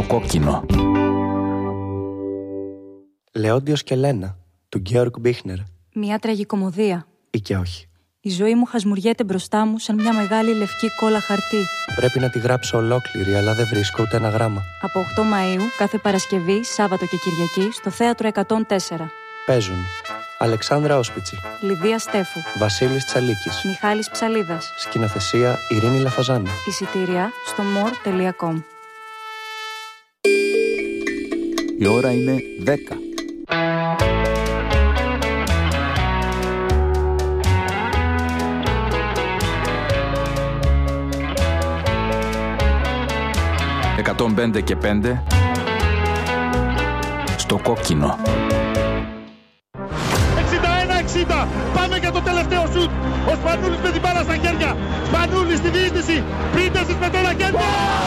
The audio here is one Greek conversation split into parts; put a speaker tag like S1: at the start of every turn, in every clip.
S1: κόκκινο.
S2: Λεόντιος και Λένα, του Γκέοργκ Μπίχνερ.
S3: Μια τραγικομωδία.
S2: Ή και όχι.
S3: Η ζωή μου χασμουριέται μπροστά μου σαν μια μεγάλη λευκή κόλλα χαρτί.
S2: Πρέπει να τη γράψω ολόκληρη, αλλά δεν βρίσκω ούτε ένα γράμμα.
S3: Από 8 Μαΐου, κάθε Παρασκευή, Σάββατο και Κυριακή, στο Θέατρο 104.
S2: Παίζουν Αλεξάνδρα Όσπιτσι,
S3: Λιδία Στέφου,
S2: Βασίλης Τσαλίκης,
S3: Μιχάλης Ψαλίδας.
S2: σκηνοθεσία Ειρήνη Λαφαζάνη.
S3: Εισιτήρια στο more.com.
S1: Η ώρα είναι 10. «105 και 5» στο κόκκινο.
S4: 61-60. Πάμε για το τελευταίο σουτ. Ο Σπανούλης με την μπάλα στα χέρια. Σπανούλης στη διείσδυση. Πρίντεζης με το ρακέτο.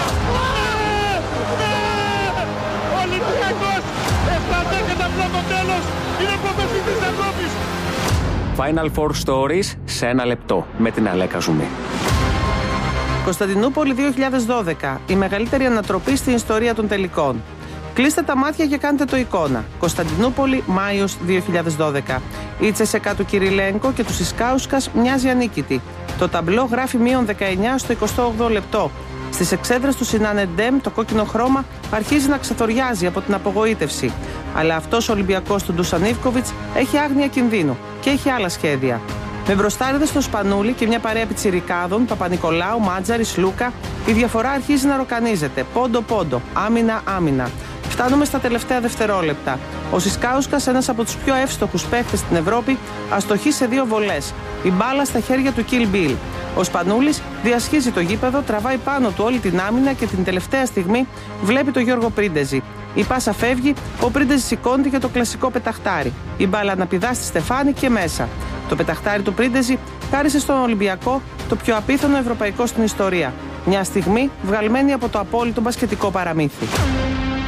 S4: Ολυμπιακός 7-10 πλέον το τέλος. Είναι πρωταθλητής της Ευρώπης.
S5: Final Four Stories σε 1 λεπτό με την Αλέκα Ζουμί.
S6: Κωνσταντινούπολη 2012. Η μεγαλύτερη ανατροπή στην ιστορία των τελικών. Κλείστε τα μάτια και κάντε το εικόνα. Κωνσταντινούπολη, Μάιος 2012. Η Τσεσεκά του Κυριλένκο και του Σισκάουσκας μοιάζει ανίκητη. Το ταμπλό γράφει -19 στο 28ο λεπτό. Στις εξέδρες του Σινάνε Ντέμ το κόκκινο χρώμα αρχίζει να ξεθοριάζει από την απογοήτευση. Αλλά αυτός ο Ολυμπιακός του Ντούσαν Ιβκοβιτς έχει άγνοια κινδύνου και έχει άλλα σχέδια. Με μπροστάριδες στο Σπανούλι και μια παρέα πιτσιρικάδων, Παπα-Νικολάου, Μάτζαρης, Λούκα, η διαφορά αρχίζει να ροκανίζεται. Πόντο-πόντο, άμυνα-άμυνα. Φτάνουμε στα τελευταία δευτερόλεπτα. Ο Σισκάουσκας, ένας από τους πιο εύστοχους παίχτες στην Ευρώπη, αστοχεί σε 2 βολές. Η μπάλα στα χέρια του Kill Bill. Ο Σπανούλης διασχίζει το γήπεδο, τραβάει πάνω του όλη την άμυνα και την τελευταία στιγμή βλέπει τον Γιώργο Πρίντεζη. Η πάσα φεύγει, ο Πρίντεζη σηκώνεται για το κλασικό πεταχτάρι. Η μπάλα αναπηδά στη στεφάνη και μέσα. Το πεταχτάρι του Πρίντεζη χάρισε στον Ολυμπιακό το πιο απίθανο ευρωπαϊκό στην ιστορία. Μια στιγμή βγαλμένη από το απόλυτο μπασκετικό παραμύθι.